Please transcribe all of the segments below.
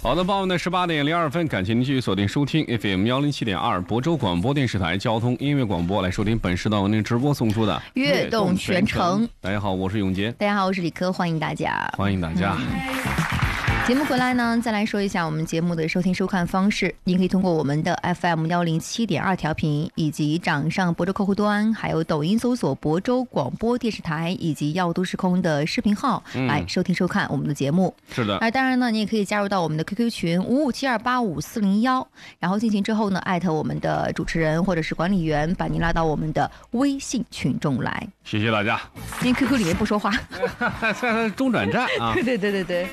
好的，傍晚的18:02，感谢您继续锁定收听 FM 107.2亳州广播电视台交通音乐广播，来收听本时段为您直播送出的悦动全程。 大家好，我是永杰。 大家好，我是李科，欢迎大家。 欢迎大家。 节目回来呢，再来说一下我们节目的收听收看方式。您可以通过我们的 FM 107.2调频，以及掌上亳州客户端，还有抖音搜索亳州广播电视台，以及耀都时空的视频号，来收听收看我们的节目。 是的。 当然呢，你也可以加入到我们的 QQ 群5572854401，然后进行之后呢，艾特我们的主持人或者是管理员，把您拉到我们的微信群中来。 谢谢大家。 因为 QQ 里面不说话， 中转站啊。 对。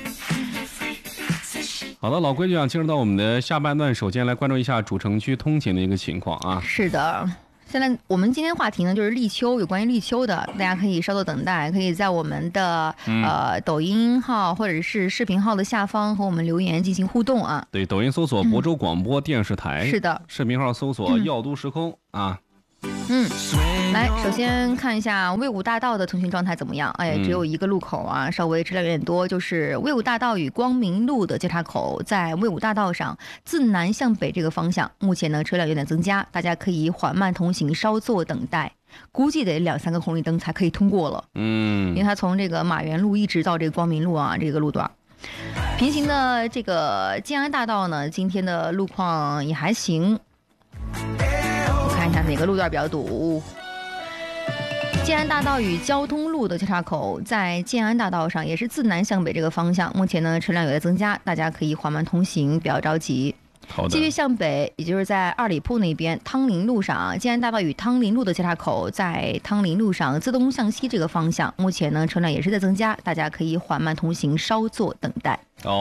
好的，老规矩啊，进入到我们的下半段，首先来关注一下主城区通勤的一个情况啊。 是的，现在我们今天话题呢就是立秋，有关于立秋的，大家可以稍作等待，可以在我们的抖音号或者是视频号的下方和我们留言进行互动啊。 对，抖音搜索亳州广播电视台， 是的， 视频号搜索耀都时空啊。 来，首先看一下魏武大道的通行状态怎么样？只有一个路口啊，稍微车辆有点多，就是魏武大道与光明路的交叉口，在魏武大道上自南向北这个方向，目前呢车辆有点增加，大家可以缓慢通行，稍作等待，估计得2-3个红绿灯才可以通过了。因为它从这个马园路一直到这个光明路啊这个路段。平行的这个建安大道呢，今天的路况也还行。看一下哪个路段比较堵。建安大道与交通路的交叉口，在建安大道上也是自南向北这个方向，目前呢车辆有在增加，大家可以缓慢通行，不要着急。继续向北，也就是在二里铺那边汤林路上，建安大道与汤林路的交叉口，在汤林路上自东向西这个方向，目前呢车辆也是在增加，大家可以缓慢通行，稍作等待。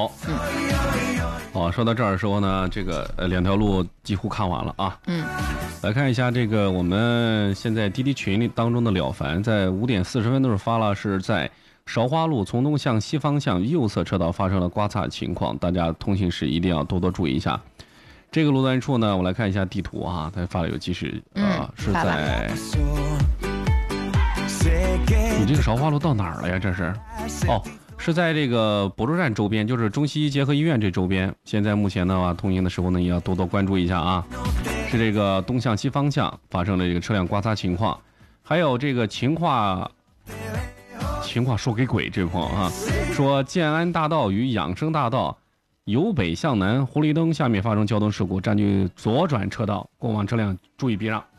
说到这儿的时候呢，这个2条路几乎看完了啊。来看一下这个我们现在滴滴群里当中的了凡，在5点40分的时候发了，是在韶花路从东向西方向右侧车道发生了刮擦情况，大家通行时一定要多多注意一下。这个路段处呢，我来看一下地图啊，他发了有记时是在你这个韶花路到哪儿了呀？这是是在这个亳州站周边，就是中西医结合医院这周边。现在目前的话，通行的时候呢，也要多多关注一下啊。是这个东向西方向发生了这个车辆刮擦情况，还有这个情况说给鬼这朋友啊，说建安大道与养生大道由北向南红绿灯下面发生交通事故，占据左转车道，过往车辆注意避让。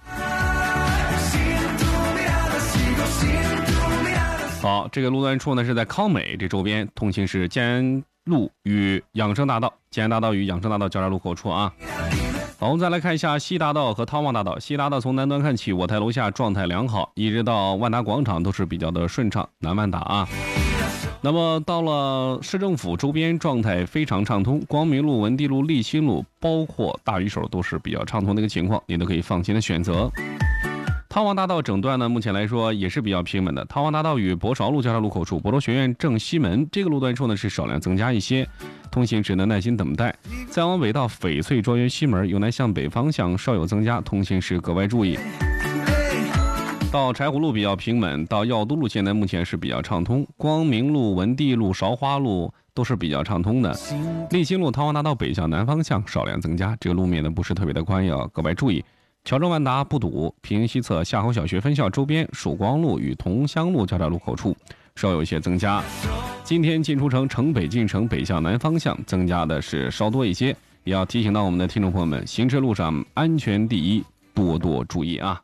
好，这个路段处呢是在康美这周边，通行是建安路与养生大道，建安大道与养生大道交叉路口处啊。好，我们再来看一下西大道和汤旺大道。西大道从南端看起，我台楼下状态良好，一直到万达广场都是比较的顺畅，南万达啊。那么到了市政府周边，状态非常畅通，光明路、文帝路、立新路，包括大鱼手都是比较畅通的一个情况，你都可以放心的选择。汤旺大道整段呢，目前来说也是比较平稳的。汤旺大道与博韶路交叉路口处，亳州学院正西门这个路段处呢是少量增加一些，通行只能耐心等待。再往北到翡翠庄园西门，由南向北方向稍有增加，通行时格外注意。到柴湖路比较平稳，到耀都路现在目前是比较畅通，光明路、文帝路、韶花路都是比较畅通的。立新路、汤旺大道北向南方向少量增加，这个路面呢不是特别的宽，要格外注意。乔州万达不堵，平行西侧夏侯小学分校周边曙光路与同乡路交叉路口处稍有一些增加。今天进出城城北进城北向南方向增加的是稍多一些，也要提醒到我们的听众朋友们，行车路上安全第一，多多注意啊。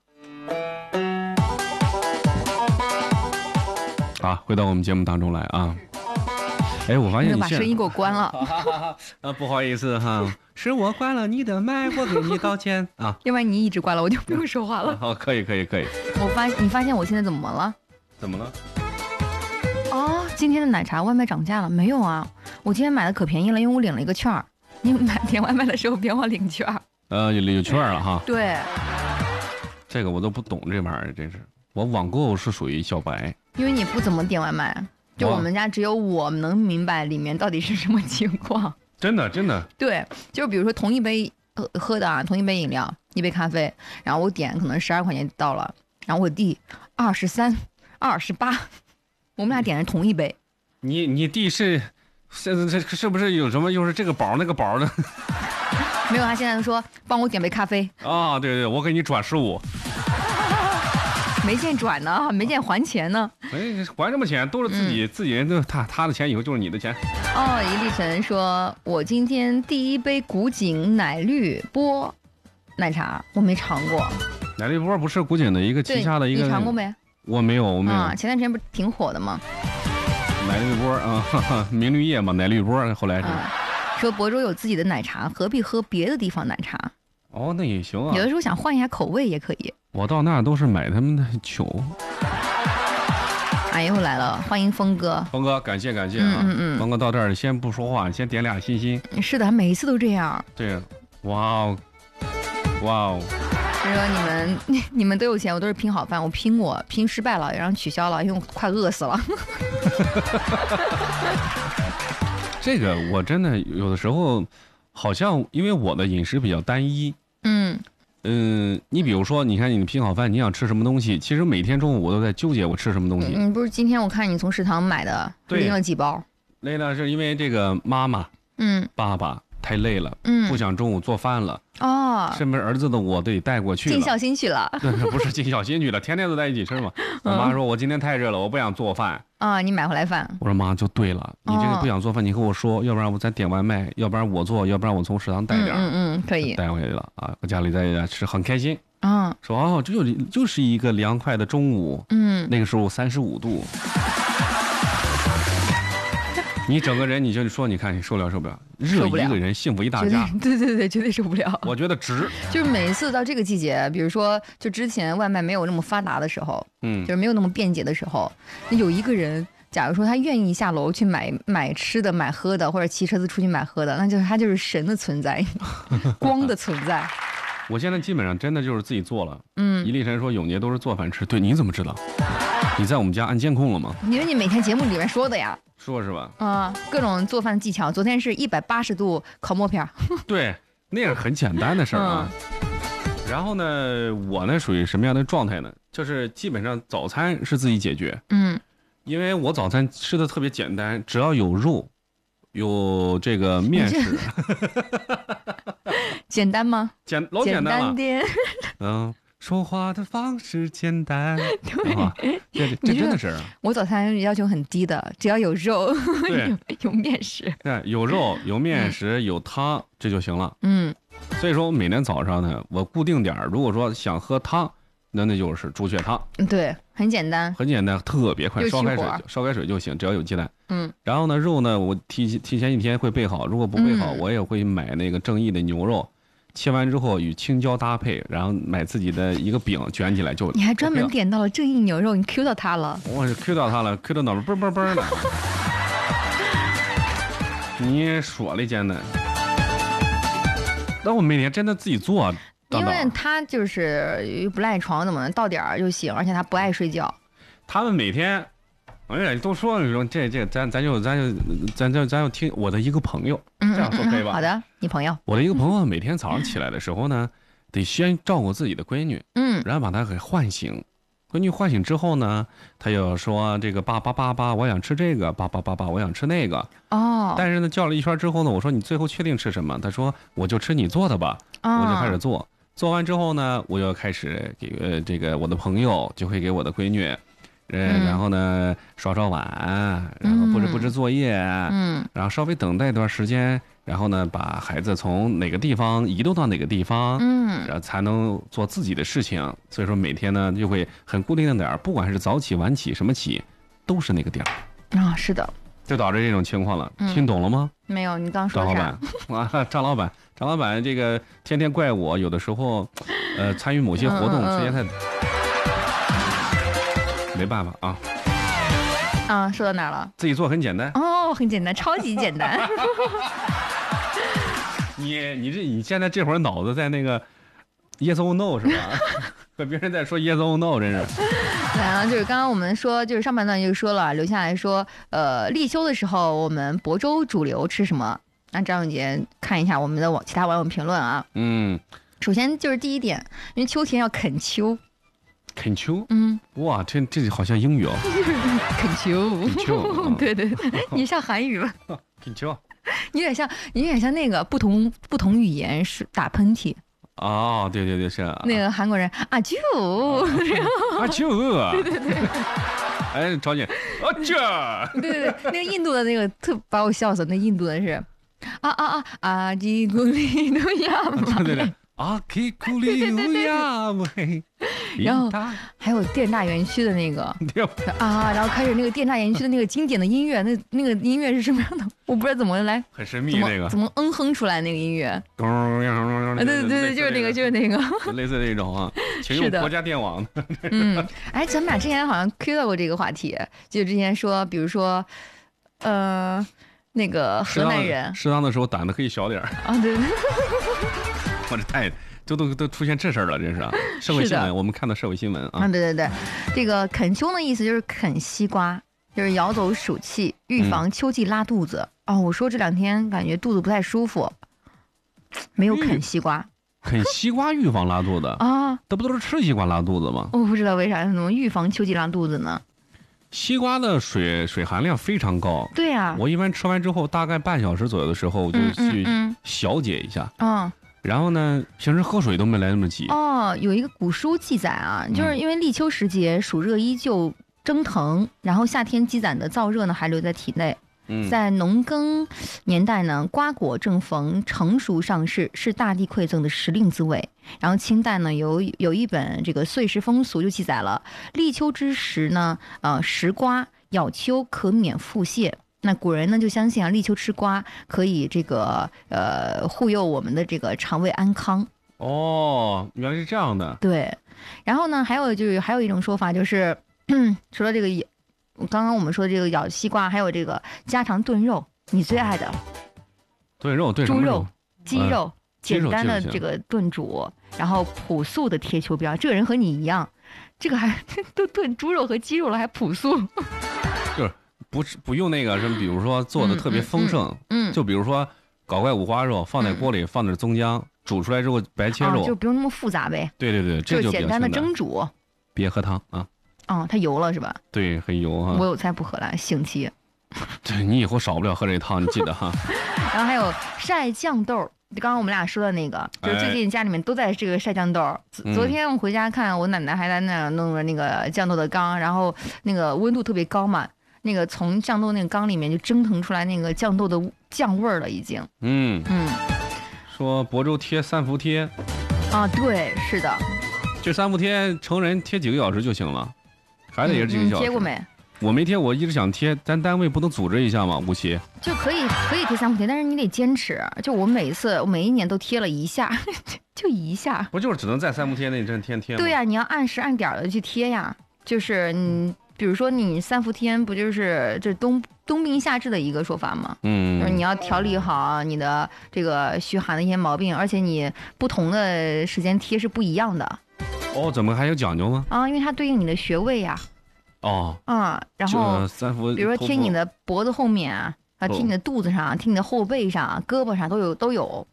好，回到我们节目当中来啊。我发现你把声音给我关了不好意思哈，是我关了你的麦，我给你道歉啊。 要不然你一直关了，我就不用说话了。 可以。 你发现我现在怎么了？ 怎么了？ 今天的奶茶外卖涨价了没有啊？我今天买的可便宜了，因为我领了一个券儿。你点外卖的时候别忘领券儿。 有券了哈。 对。 这个我都不懂这玩意儿，真是。我网购是属于小白。 因为你不怎么点外卖。就我们家只有我能明白里面到底是什么情况。 真的。 对，就比如说同一杯喝的同一杯饮料，一杯咖啡，然后我点可能12块钱到了，然后我弟23、28，我们俩点的同一杯。 你弟是这是不是有什么又是这个宝那个宝的？ 没有，他现在说帮我点杯咖啡啊，对，我给你转15， 没见转呢，没见还钱呢。 哎，还什么钱？都是自己人，他的钱以后就是你的钱。 哦，一粒晨说，我今天第一杯古井奶绿波奶茶，我没尝过。 奶绿波不是古井的一个旗下的一个， 你尝过没？ 我没有。 前段时间不是挺火的吗？ 奶绿波啊，明绿叶嘛，奶绿波后来是。 说亳州有自己的奶茶，何必喝别的地方奶茶？ 哦，那也行啊。 有的时候想换一下口味也可以。 我到那都是买他们的酒。 哎，又来了，欢迎峰哥。 峰哥，感谢啊。峰哥到这儿先不说话，先点俩心心。 是的，每一次都这样。 对，哇哦。 就说你们都有钱，我都是拼好饭，我拼失败了，然后取消了，因为我快饿死了。 这个我真的有的时候，好像因为我的饮食比较单一。你比如说，你看你拼好饭，你想吃什么东西？其实每天中午我都在纠结我吃什么东西。 不是今天我看你从食堂买的，拎了几包？ 累了是因为这个妈妈，爸爸太累了，不想中午做饭了。身边儿子的我得带过去了， 尽孝心去了。 不是尽孝心去了，天天都在一起吃嘛。我妈说我今天太热了，我不想做饭。 你买回来饭。 我说妈就对了，你这个不想做饭，你和我说，要不然我再点外卖，要不然我做，要不然我从食堂带点。 可以带回来了啊，我家里在家吃很开心。说这就是一个凉快的中午。那个时候35度。你整个人你就说，你看你受不了，热一个人幸福一大家。 对，绝对受不了。 我觉得值。 就是每一次到这个季节，比如说就之前外卖没有那么发达的时候，就是没有那么便捷的时候，有一个人，假如说他愿意下楼去买吃的、买喝的，或者骑车子出去买喝的，那就是他就是神的存在，光的存在。 我现在基本上真的就是自己做了。一粒晨说永杰都是做饭吃，对，你怎么知道？你在我们家按监控了吗？ 因为你每天节目里面说的呀。 说是吧？ 各种做饭技巧。昨天是180度烤默片。 对，那是很简单的事儿啊。然后呢，我呢属于什么样的状态呢？就是基本上早餐是自己解决。因为我早餐吃的特别简单，只要有肉，有这个面食。 简单吗？ 老简单了。 点。 说话的方式简单。 对， 这真的是。 我早餐要求很低的，只要有肉，有面食。 对，有肉，有面食，有汤，这就行了。所以说我每天早上呢，我固定点，如果说想喝汤，那就是猪血汤。 对，很简单， 特别快，烧开水就行，只要有鸡蛋。然后呢，肉呢，我提前一天会备好，如果不备好，我也会买那个正义的牛肉。切完之后与青椒搭配，然后买自己的一个饼卷起来就。 你还专门点到了正义牛肉，你 Q 到它了。 我是 Q 到它了，Q 到脑门嘣的。你说了真的。但我每天真的自己做。 因为他就是不赖床，怎么到点儿就行，而且他不爱睡觉。 他们每天。哎呀，都说你说这咱就听我的一个朋友，这样说可以吧？ 好的，你朋友。 我的一个朋友每天早上起来的时候呢，得先照顾自己的闺女，然后把她给唤醒。闺女唤醒之后呢，她又说这个爸，我想吃这个，爸，我想吃那个。但是呢，叫了一圈之后呢，我说你最后确定吃什么？她说我就吃你做的吧。我就开始做，做完之后呢，我又开始给这个我的朋友就会给我的闺女。然后呢，刷碗，然后布置作业，然后稍微等待一段时间，然后呢，把孩子从哪个地方移动到哪个地方，然后才能做自己的事情。所以说每天呢就会很固定的点儿，不管是早起晚起什么起，都是那个点儿。 是的， 就导致这种情况了。听懂了吗？ 没有，你刚说啥？ 张老板，这个天天怪我，有的时候，参与某些活动时间太。没办法啊。 说到哪儿了？ 自己做很简单。 很简单，超级简单。 你现在这会儿脑子在那个 yes or no 是吧？和别人在说 yes or no， 真是。 然后就是刚刚我们说，就是上半段就说了，留下来说，立秋的时候我们亳州主流吃什么？让张永杰看一下我们的其他网友评论啊。首先就是第一点，因为秋天要啃秋。 啃秋，哇，这好像英语哦。 恳求，对对对，你像韩语吧？ 恳求， 有点像那个不同语言是打喷嚏。 哦，对对对，是那个韩国人啊啾， 啊啾，对对对，哎，朝鲜啊啾， 对对对，那个印度的那个特把我笑死，那印度的是啊吉古里努亚嘛， 对对对。啊，基库里乌亚喂， 然后还有电大园区的那个然后开始那个电大园区的那个经典的音乐，那个音乐是什么样的？我不知道怎么来， 很神秘那个， 怎么哼出来那个音乐？对对对，就是那个， 类似那种啊，请用国家电网。 哎，咱们俩之前好像 Q 到过这个话题，就之前说，比如说，那个河南人， 适当的时候胆子可以小点啊，对。 我这太都出现这事儿了，这是社会新闻，我们看到社会新闻啊。 对对对，这个啃秋的意思就是啃西瓜，就是咬走暑气，预防秋季拉肚子。我说这2天感觉肚子不太舒服，没有啃西瓜。 啃西瓜预防拉肚子啊？这不都是吃西瓜拉肚子吗？ 我不知道为啥怎么预防秋季拉肚子呢？ 西瓜的水含量非常高。 对呀， 我一般吃完之后大概半小时左右的时候，我就去小解一下。然后呢，平时喝水都没来那么急。 有一个古书记载啊，就是因为立秋时节暑热依旧蒸腾，然后夏天积攒的燥热呢还留在体内。在农耕年代呢，瓜果正逢成熟上市，是大地馈赠的时令滋味。然后清代呢有一本这个《岁时风俗》就记载了，立秋之时呢，食瓜咬秋可免腹泻。那古人呢就相信立秋吃瓜可以这个护佑我们的这个肠胃安康。 哦，原来是这样的。 对，然后呢还有一种说法就是，除了这个刚刚我们说的这个咬西瓜，还有这个家常炖肉，你最爱的炖肉， 猪肉、鸡肉，简单的这个炖煮，然后朴素的贴秋膘。这个人和你一样，这个还都炖猪肉和鸡肉了，还朴素。 就是不用那个什么，比如说做的特别丰盛，就比如说搞块五花肉放在锅里，放点葱姜，煮出来之后白切肉， 就不用那么复杂呗。 对对对， 就简单的蒸煮， 别喝汤啊。 它油了是吧？ 对，很油啊。 我有菜不喝了，性气。 对，你以后少不了喝这汤，你记得哈。 然后还有晒酱豆，刚刚我们俩说的那个，就是最近家里面都在这个晒酱豆。昨天我回家看，我奶奶还在那弄着那个酱豆的缸，然后那个温度特别高嘛，那个从酱豆那个缸里面就蒸腾出来那个酱豆的酱味儿了，已经。 说亳州贴3伏贴。 对，是的。 这3伏贴成人贴几个小时就行了，孩子也是几个小时。 贴过没？ 我没贴，我一直想贴，咱单位不能组织一下吗？57 就可以贴3伏贴，但是你得坚持。就我每一年都贴了一下，就一下。 不就是只能在3伏贴那阵贴吗？ 对呀，你要按时按点的去贴呀。就是你比如说你3伏天不就是这冬病夏治的一个说法吗？就是你要调理好你的这个虚寒的一些毛病，而且你不同的时间贴是不一样的。 怎么还有讲究吗？ 因为它对应你的穴位呀。然后 3伏， 比如说贴你的脖子后面啊，贴你的肚子上，贴你的后背上、胳膊上都有。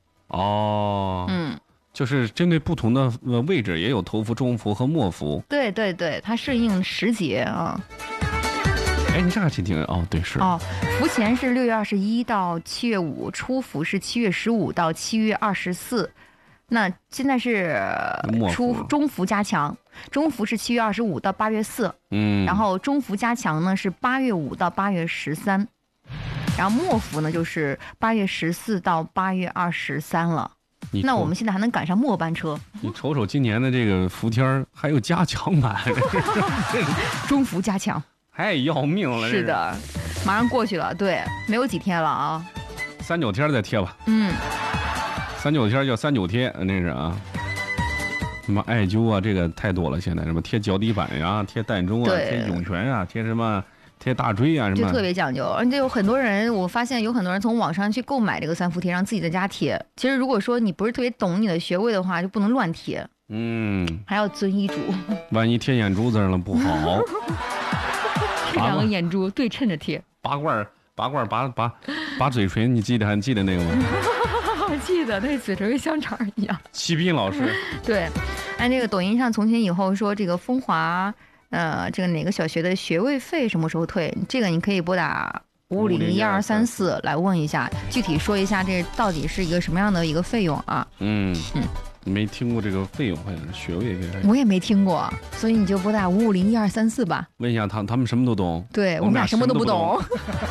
就是针对不同的位置也有头伏、中伏和末伏。 对对对，它顺应时节啊。 你这还挺对是。 伏前是6月21到7月5，初伏是7月15到7月24。那现在是中伏加强，中伏是7月25到8月4，然后中伏加强呢是8月5到8月13，然后末伏呢就是8月14到8月23了。那我们现在还能赶上末班车。 你瞅瞅今年的这个伏天还有加强版， 中伏加强， 太要命了。 是的，马上过去了，对，没有几天了啊。 3、9天再贴吧。3、9天叫3、9贴，那是啊。什么艾灸啊，这个太多了。现在什么贴脚底板呀，贴膻中啊，贴涌泉啊，贴什么贴大椎啊，什么就特别讲究。而且有很多人，我发现有很多人从网上去购买这个3伏贴，让自己在家贴。其实如果说你不是特别懂你的穴位的话，就不能乱贴。还要遵医嘱。 万一贴眼珠子上了不好。 这2个眼珠对称着贴。 拔罐拔嘴唇，你还记得那个吗？ 我记得，那嘴唇跟香肠一样。 齐斌老师。 对，按这个抖音上从前以后说这个风华这个哪个小学的学位费什么时候退？这个你可以拨打5501234来问一下，具体说一下这到底是一个什么样的一个费用啊？ 没听过这个费用，好像是学位费。 我也没听过，所以你就拨打5501234吧。 问一下他们什么都懂。 对，我们俩什么都不懂。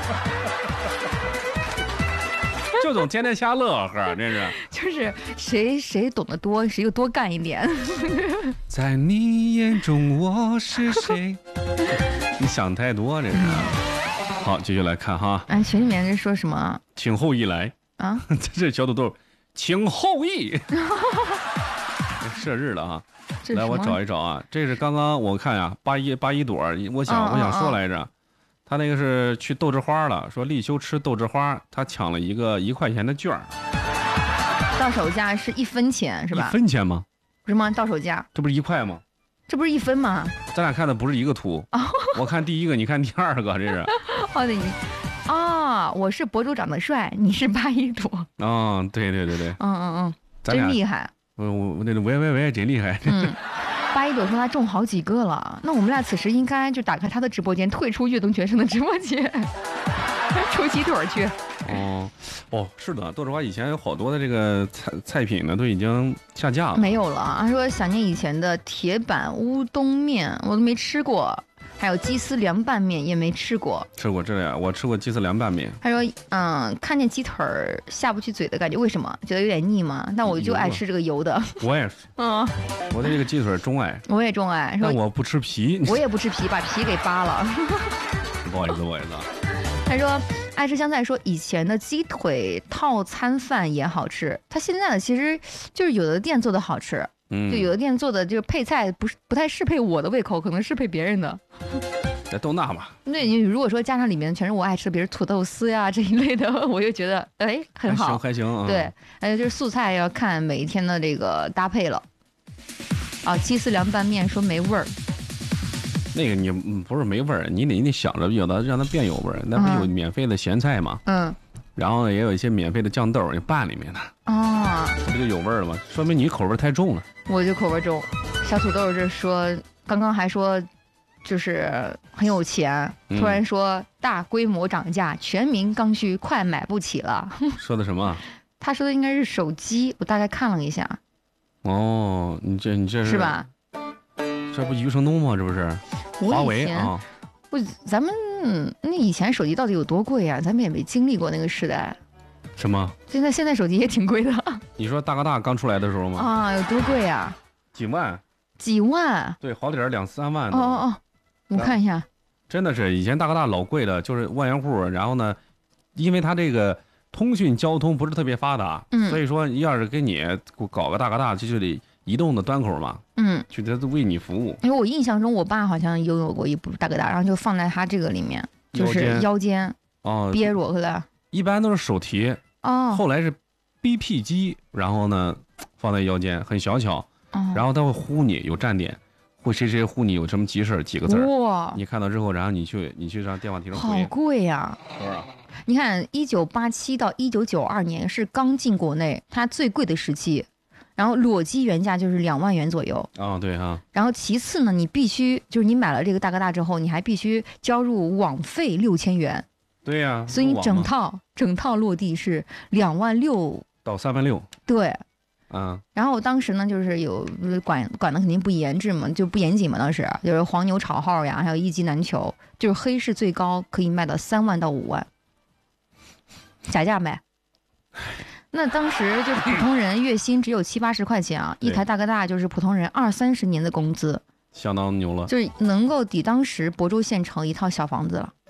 就懂天天瞎乐呵，真是。 就是谁懂得多，谁就多干一点。 在你眼中我是谁？你想太多，这是。好，继续来看哈。 群里面是说什么？ 请后羿来啊！这小土豆，请后羿。射日了啊！来，我找一找啊。这是刚刚我看呀，81朵，我想说来着。他那个是去豆汁花了，说立秋吃豆汁花，他抢了一个1块钱的券， 到手价是1分钱是吧 ？1分钱吗？ 不是吗？到手价这不是1块吗？ 这不是1分吗？ 咱俩看的不是一个图，我看第一个，你看第二个，这是。 我是博主长得帅，你是81朵。 对， 真厉害。 我那喂，真厉害。 81朵说他中好几个了，那我们俩此时应该就打开他的直播间，退出悦动全身的直播间，抽鸡腿去。是的，豆汁花以前有好多的这个菜品呢，都已经下架了，没有了。他说想念以前的铁板乌冬面，我都没吃过。还有鸡丝凉拌面也没吃过， 这俩我吃过鸡丝凉拌面。 他说，看见鸡腿儿下不去嘴的感觉，为什么？觉得有点腻吗？但我就爱吃这个油的。 我也是，我对这个鸡腿钟爱。 我也钟爱， 但我不吃皮。 我也不吃皮，把皮给扒了。 不好意思。 他说，爱吃香菜说以前的鸡腿套餐饭也好吃，他现在的其实就是有的店做的好吃。就有的店做的这个配菜不太适配我的胃口，可能适配别人的。 都那吧。 对，你如果说加上里面全是我爱吃的，比如土豆丝呀这一类的，我就觉得很好， 还行。 对，就是素菜要看每一天的这个搭配了。鸡丝凉拌面说没味儿。 那个你不是没味儿，你得想着有的让它变有味儿。那不有免费的咸菜吗？然后呢，也有一些免费的酱豆，你拌里面的。这不就有味儿了吗？说明你口味太重了。 我就口味重。小土豆这说，刚刚还说就是很有钱，突然说大规模涨价，全民刚需，快买不起了。 说的什么？ 他说的应该是手机，我大概看了一下。 你这是吧？ 这不余承东吗？这不是华为啊？ 咱们那以前手机到底有多贵啊？咱们也没经历过那个时代。 什么？ 现在手机也挺贵的。 你说大哥大刚出来的时候吗？ 有多贵啊？ 几万？对，好点2-3万。 我看一下。 真的是以前大哥大老贵的，就是万元户。然后呢，因为它这个通讯交通不是特别发达，所以说要是给你搞个大哥大，就得移动的端口嘛。就得为你服务。因为我印象中，我爸好像拥有过一部大哥大，然后就放在他这个里面，就是腰间憋着的。一般都是手提后来是 BP 机，然后呢放在腰间，很小巧。然后他会呼你有站点，会谁呼你有什么急事几个字你看到之后，然后你去让电话提上回。 好贵呀！ 多少？ 你看，1987到1992年是刚进国内，它最贵的时期。然后裸机原价就是2万元左右。 对啊。 然后其次呢，你必须就是你买了这个大哥大之后，你还必须交入网费6000元。 对呀。 所以你整套落地是2万6 到3万6。 对。然后当时呢，就是有管的肯定不严谨嘛，就不严谨嘛。当时就是黄牛炒号呀，还有一机难求，就是黑市最高可以卖到3万到5万，假价卖。那当时就普通人月薪只有70-80块钱啊，一台大哥大就是普通人20-30年的工资， 相当牛了， 就是能够抵当时亳州县城一套小房子了。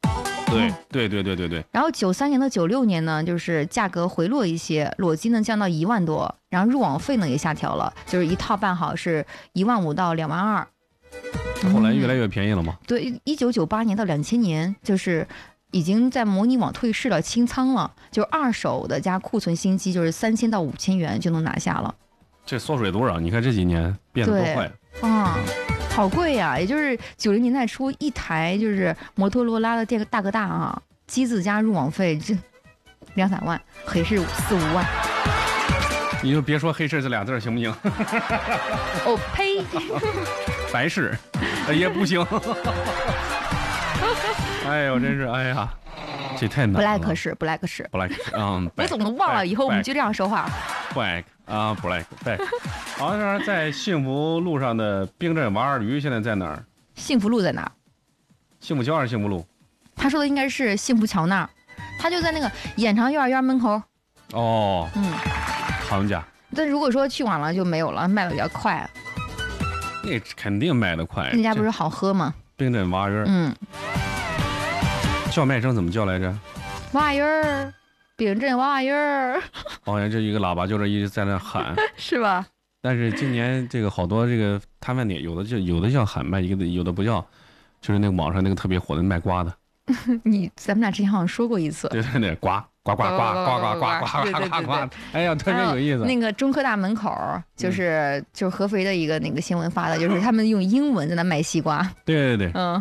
对。 然后93年到96年呢，就是价格回落一些，裸机呢降到1万多，然后入网费呢也下调了，就是一套办好是1万5到2万2。 后来越来越便宜了吗？ 对，1998年到2000年就是已经在模拟网退市了，清仓了，就二手的加库存新机就是3000到5000元就能拿下了。 这缩水多少？你看这几年变得多快好贵呀！也就是90年代初一台就是摩托罗拉的这个大哥大机子加入网费这2-3万，黑市4-5万。 你就别说黑市这俩字行不行？ 呸！ 白市。 也不行。哎呦，真是哎呀，这太难了。 black 是 black 是 black 我怎么忘了？以后我们就这样说话。 black 啊 black。好像是在幸福路上的冰镇娃儿驴现在在哪儿？ 幸福路在哪儿？ 幸福桥还是幸福路？ 他说的应该是幸福桥那儿，他就在那个演长幼儿园门口。 哦，行家。 但如果说去晚了就没有了，卖的比较快。 那肯定卖得快。 那家不是好喝吗？ 冰镇娃儿。叫卖声怎么叫来着？ 娃儿儿，冰镇娃儿。 好像这一个喇叭就这一直在那喊， 是吧？ 但是今年这个好多这个摊贩店，有的叫喊卖，有的不叫，就是那个网上那个特别火的卖瓜的。 咱们俩之前好像说过一次。 对，瓜，呱呱呱呱呱呱呱呱，哎呀，特别有意思。 那个中科大门口就是合肥的一个那个新闻发的，就是他们用英文在那卖西瓜。 对。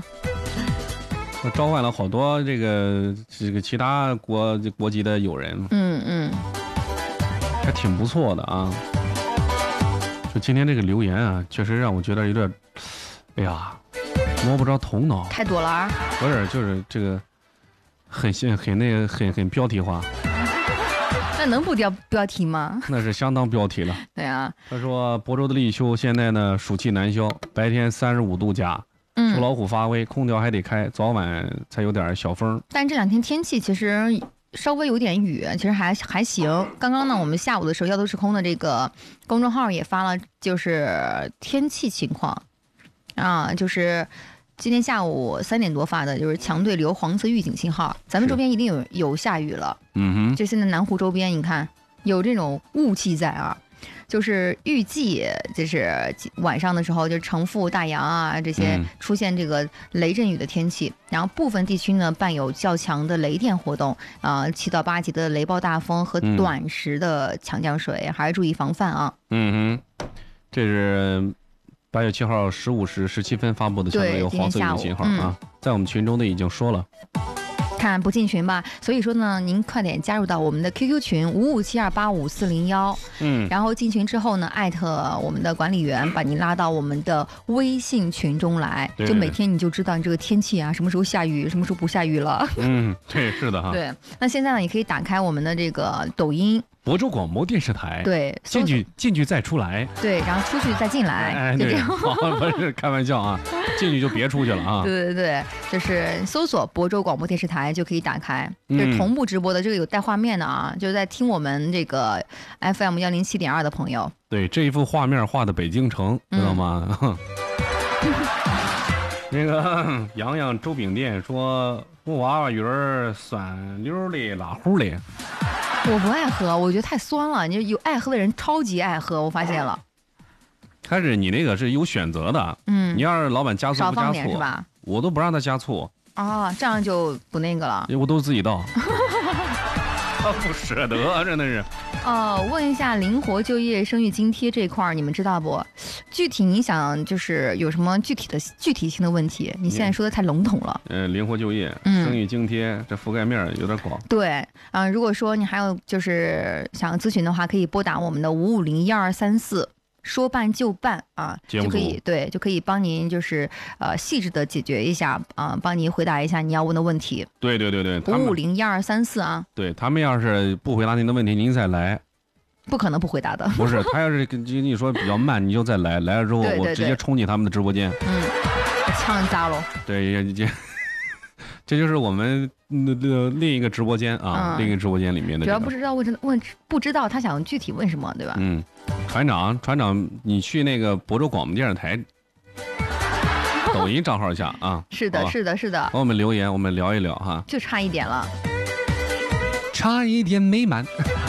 召唤了好多这个其他国籍的友人。还挺不错的啊。就今天这个留言啊，确实让我觉得有点，哎呀，摸不着头脑。 太多了啊！ 不是，就是这个很标题化。 那能不标题吗？ 那是相当标题了。 对啊。 他说亳州的立秋现在呢暑气难消，白天35度加。属老虎发威，空调还得开，早晚才有点小风。 但这两天天气其实稍微有点雨，其实还行。刚刚呢，我们下午的时候，要都是空的这个公众号也发了，就是天气情况啊，就是今天下午3点多发的，就是强对流黄色预警信号，咱们周边一定有下雨了。就现在南湖周边，你看有这种雾气在啊。就是预计，就是晚上的时候，就是城附、大洋啊这些出现这个雷阵雨的天气，然后部分地区呢伴有较强的雷电活动，7到8级的雷暴大风和短时的强降水，还是注意防范啊。 这是8月7号15时17分发布的，相当于有黄色预警信号啊，在我们群中呢已经说了。 看不进群吧，所以说呢，您快点加入到我们的 QQ 群5572855401，然后进群之后呢，艾特我们的管理员，把您拉到我们的微信群中来，就每天你就知道你这个天气啊，什么时候下雨，什么时候不下雨了。 对，是的哈。 对，那现在呢，你可以打开我们的这个抖音。 亳州广播电视台， 对， 进去再出来， 对，然后出去再进来，就这样。 不是开玩笑啊，进去就别出去了啊。 对，就是搜索亳州广播电视台就可以打开，就是同步直播的，这个有带画面的啊，就是在听我们这个 FM 107.2的朋友。 对，这一幅画面画的北京城，知道吗？那个洋洋周饼店说娃娃鱼儿酸溜的拉糊的。 我不爱喝，我觉得太酸了。你有爱喝的人超级爱喝，我发现了。 但是你那个是有选择的，你要是老板加醋不加醋是吧？ 我都不让他加醋。 这样就不那个了。 我都自己倒。不舍得，真的是。 问一下灵活就业生育津贴这块儿，你们知道不？具体你想就是有什么具体性的问题？你现在说的太笼统了。 灵活就业、生育津贴，这覆盖面有点广。 对，如果说你还有就是想咨询的话，可以拨打我们的5501234。说办就办啊，就可以帮您就是细致的解决一下帮您回答一下你要问的问题。 对 5501234啊。 对，他们要是不回答您的问题，您再来。 不可能不回答的。 不是，他要是跟你说比较慢，你就再来，来了之后我直接冲进他们的直播间。 枪砸喽。 对，这就是我们另一个直播间啊，另一个直播间里面的。 主要不知道他想具体问什么，对吧？ 船长，你去那个亳州广播电视台抖音账号下啊。 是的。 帮我们留言，我们聊一聊哈。 就差一点了， 差一点没满。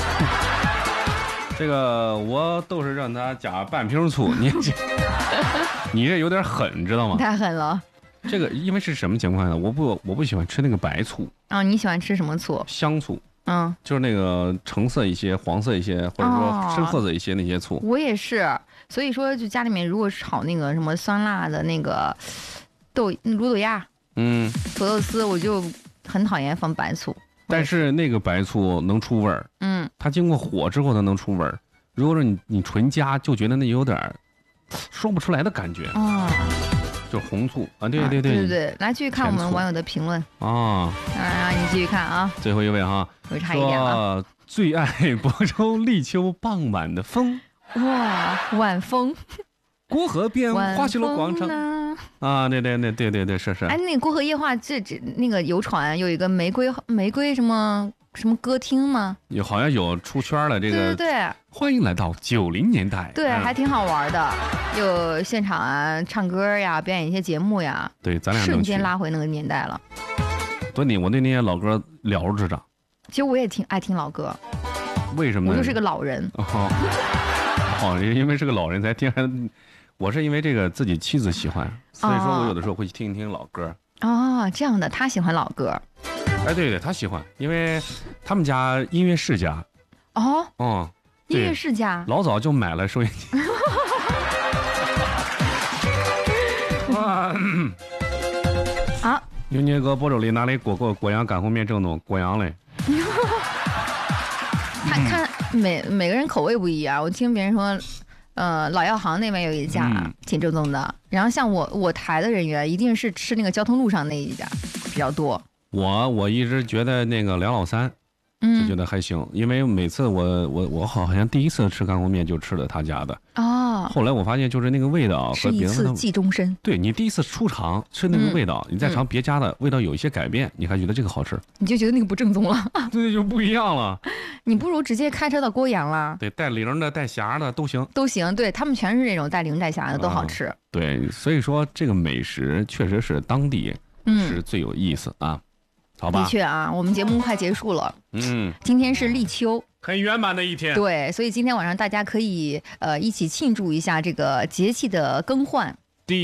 这个我都是让他加半瓶醋，你这有点狠，知道吗？ 太狠了。 这个因为是什么情况呢？我不喜欢吃那个白醋你喜欢吃什么醋？ 香醋。就是那个橙色一些、黄色一些，或者说深褐色一些那些醋。 我也是，所以说就家里面如果炒那个什么酸辣的那个卤豆芽、土豆丝，我就很讨厌放白醋。 但是那个白醋能出味儿，它经过火之后它能出味儿。如果说你纯加，就觉得那有点说不出来的感觉。 就是红醋啊，对， 来继续看我们网友的评论啊， 你继续看啊。 最后一位哈， 会差一点啊。 最爱亳州立秋傍晚的风， 哇，晚风。 郭河边花溪楼广场啊，对，是。 哎，那个郭河夜话，这那个游船有一个玫瑰什么歌厅吗？ 好像有出圈了这个。 对， 欢迎来到90年代。 对，还挺好玩的，有现场啊，唱歌呀，表演一些节目呀。 对，咱俩瞬间拉回那个年代了。 我对那些老歌了如指掌。 其实我也挺爱听老歌。 为什么呢？ 我就是个老人。 因为是个老人才听。我是因为这个自己妻子喜欢，所以说我有的时候会听一听老歌。 这样的，他喜欢老歌。 哎，对，他喜欢，因为他们家音乐世家。 音乐世家， 老早就买了收音机。有那个亳州里哪里过阳干红面正宗过阳嘞。 看每个人口味不一样，我听别人说。老药行那边有一家挺正宗的，然后像我台的人员一定是吃那个交通路上那一家比较多。 我一直觉得那个梁老三，就觉得还行，因为每次我好像第一次吃干锅面就吃了他家的后来我发现就是那个味道和别的是一次记终身。 对，你第一次出尝吃那个味道，你再尝别家的味道有一些改变，你还觉得这个好吃， 你就觉得那个不正宗了。 对，就不一样了。 你不如直接开车到郭阳了。 对，带零的带匣的都行。对， 他们全是这种带零带匣的都好吃。 对，所以说这个美食确实是当地是最有意思啊。好吧。 的确啊，我们节目快结束了。今天是立秋， 很圆满的一天。 对，所以今天晚上大家可以一起庆祝一下这个节气的更换。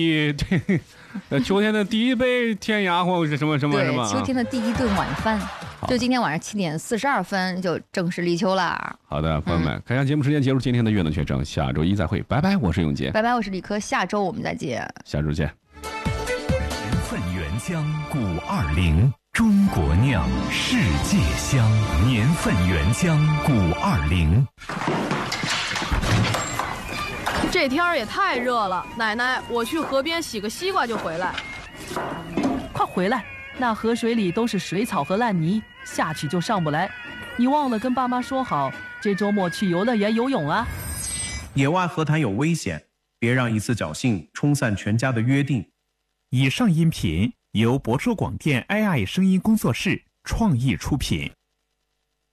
秋天的第一杯天涯或者什么。 对，秋天的第一顿晚饭，就今天晚上7点42分就正式立秋啦。 好的，朋友们，看一下节目时间结束今天的悦动全程，下周一再会，拜拜，我是永杰， 拜拜，我是李科，下周我们再见， 下周见。 年份原浆520，中国酿，世界香，年份原浆520。 这天儿也太热了，奶奶，我去河边洗个西瓜就回来。 快回来，那河水里都是水草和烂泥，下去就上不来。你忘了跟爸妈说好，这周末去游乐园游泳啊？ 野外河滩有危险，别让一次侥幸冲散全家的约定。 以上音频由亳州广电 AI 声音工作室创意出品。